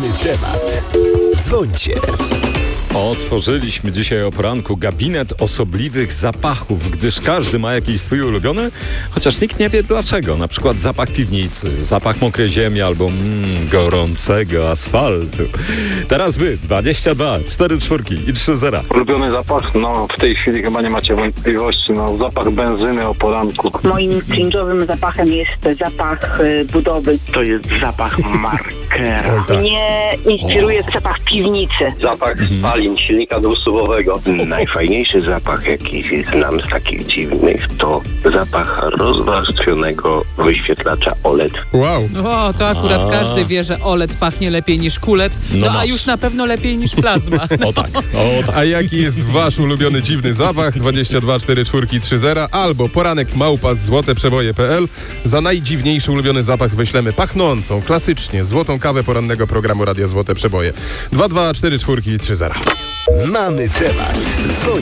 Mamy temat. Dzwońcie. Otworzyliśmy dzisiaj o poranku gabinet osobliwych zapachów, gdyż każdy ma jakiś swój ulubiony, chociaż nikt nie wie dlaczego. Na przykład zapach piwnicy, zapach mokrej ziemi albo gorącego asfaltu. Teraz wy, 22, 4 czwórki i 3 zera. Ulubiony zapach? No w tej chwili chyba nie macie wątpliwości. No zapach benzyny o poranku. Moim cringe'owym zapachem jest zapach budowy. To jest zapach markera. Mnie inspiruje zapach piwnicy. Zapach spalin silnika dwusuwowego. Najfajniejszy zapach, jaki znam z takich dziwnych, to zapach rozwarstwionego wyświetlacza OLED. Wow. O, to akurat każdy wie, że OLED pachnie lepiej niż kulet, No a masz. już na pewno lepiej niż plazma. O tak. A jaki jest wasz ulubiony dziwny zapach? 22 4 4 3 0 albo poranek małpa z złoteprzeboje.pl. Za najdziwniejszy ulubiony zapach wyślemy pachnącą, klasycznie, złotą kawę porannego programu Radia Złote Przeboje. 22 4 4 3 0. Mamy temat. Dzwońcie.